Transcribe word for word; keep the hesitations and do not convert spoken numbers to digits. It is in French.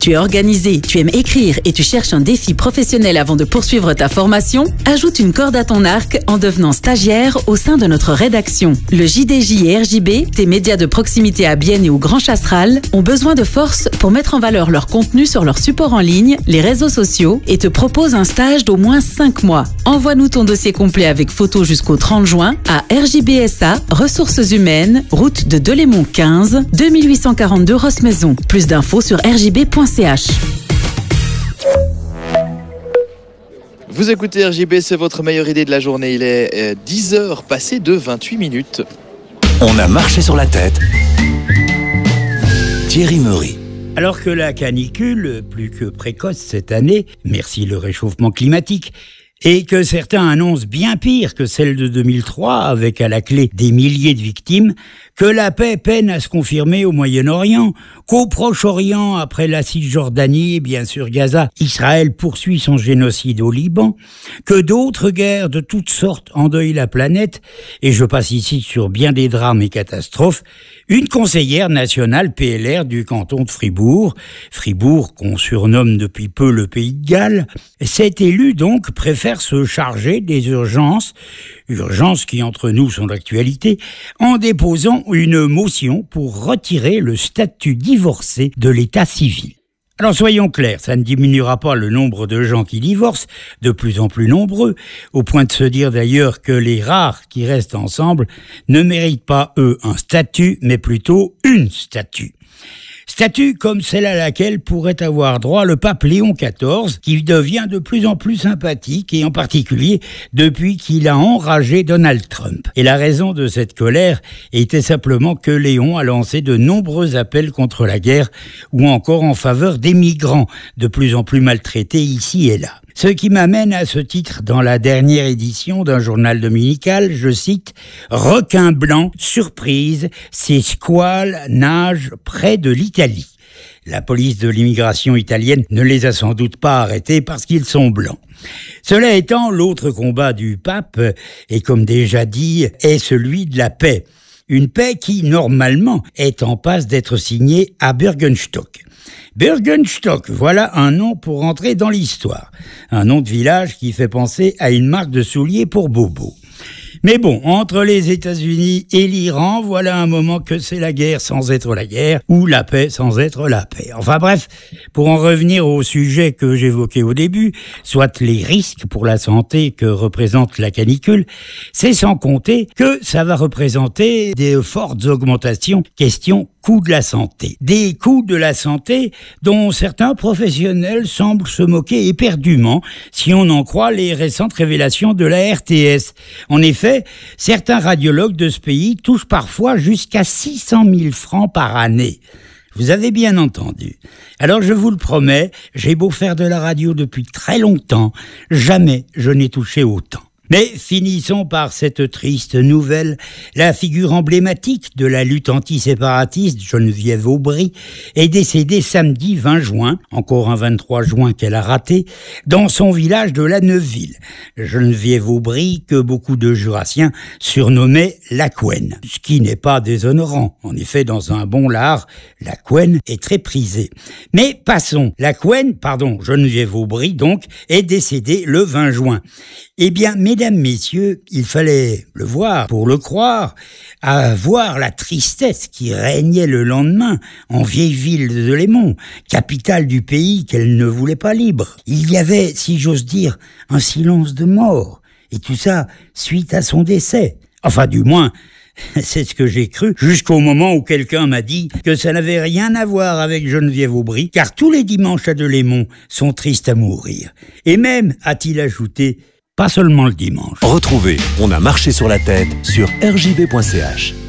Tu es organisé, tu aimes écrire et tu cherches un défi professionnel avant de poursuivre ta formation? Ajoute une corde à ton arc en devenant stagiaire au sein de notre rédaction. Le J D J et R J B, tes médias de proximité à Bienne et au Grand Chasseral, ont besoin de force pour mettre en valeur leur contenu sur leur support en ligne, les réseaux sociaux et te proposent un stage d'au moins cinq mois. Envoie-nous ton dossier complet avec photo jusqu'au trente juin à R J B S A, Ressources Humaines, route de Delémont quinze, deux mille huit cent quarante-deux Rosse-Maison. Plus d'infos sur r j b point c h. Vous écoutez R J B, c'est votre meilleure idée de la journée. Il est dix heures passées de vingt-huit minutes. On a marché sur la tête. Thierry Meury. Alors que la canicule, plus que précoce cette année, merci le réchauffement climatique, et que certains annoncent bien pire que celle de deux mille trois, avec à la clé des milliers de victimes, que la paix peine à se confirmer au Moyen-Orient, qu'au Proche-Orient, après la Cisjordanie et bien sûr Gaza, Israël poursuit son génocide au Liban, que d'autres guerres de toutes sortes endeuillent la planète, et je passe ici sur bien des drames et catastrophes, une conseillère nationale P L R du canton de Fribourg, Fribourg qu'on surnomme depuis peu le Pays de Galles, cette élue donc préfère se charger des urgences, urgences qui entre nous sont d'actualité, en déposant une motion pour retirer le statut divorcé de l'état civil. Alors soyons clairs, ça ne diminuera pas le nombre de gens qui divorcent, de plus en plus nombreux, au point de se dire d'ailleurs que les rares qui restent ensemble ne méritent pas, eux, un statut, mais plutôt une statue. Statue comme celle à laquelle pourrait avoir droit le pape Léon quatorze, qui devient de plus en plus sympathique, et en particulier depuis qu'il a enragé Donald Trump. Et la raison de cette colère était simplement que Léon a lancé de nombreux appels contre la guerre, ou encore en faveur des migrants, de plus en plus maltraités ici et là. Ce qui m'amène à ce titre dans la dernière édition d'un journal dominical, je cite « Requin blanc, surprise, ces squales nagent près de l'Italie ». La police de l'immigration italienne ne les a sans doute pas arrêtés parce qu'ils sont blancs. Cela étant, l'autre combat du pape, et comme déjà dit, est celui de la paix. Une paix qui, normalement, est en passe d'être signée à Bürgenstock. Bürgenstock, voilà un nom pour entrer dans l'histoire. Un nom de village qui fait penser à une marque de souliers pour Bobo. Mais bon, entre les États-Unis et l'Iran, voilà un moment que c'est la guerre sans être la guerre, ou la paix sans être la paix. Enfin bref, pour en revenir au sujet que j'évoquais au début, soit les risques pour la santé que représente la canicule, c'est sans compter que ça va représenter des fortes augmentations, question coût de la santé. Des coûts de la santé dont certains professionnels semblent se moquer éperdument, si on en croit les récentes révélations de la R T S. En effet, certains radiologues de ce pays touchent parfois jusqu'à six cent mille francs par année. Vous avez bien entendu. Alors je vous le promets, j'ai beau faire de la radio depuis très longtemps, jamais je n'ai touché autant. Mais finissons par cette triste nouvelle. La figure emblématique de la lutte antiséparatiste, Geneviève Aubry, est décédée samedi vingt juin, encore un vingt-trois juin qu'elle a raté, dans son village de la Neuville. Geneviève Aubry, que beaucoup de Jurassiens surnommaient la Couenne, ce qui n'est pas déshonorant. En effet, dans un bon lard, la Couenne est très prisée. Mais passons. La Couenne, pardon, Geneviève Aubry, donc, est décédée le vingt juin. Eh bien, mesdames, messieurs, il fallait le voir pour le croire, à voir la tristesse qui régnait le lendemain en vieille ville de Delémont, capitale du pays qu'elle ne voulait pas libre. Il y avait, si j'ose dire, un silence de mort, et tout ça suite à son décès. Enfin, du moins, c'est ce que j'ai cru, jusqu'au moment où quelqu'un m'a dit que ça n'avait rien à voir avec Geneviève Aubry, car tous les dimanches à Delémont sont tristes à mourir. Et même, a-t-il ajouté, pas seulement le dimanche. Retrouvez On a marché sur la tête sur r j b point c h.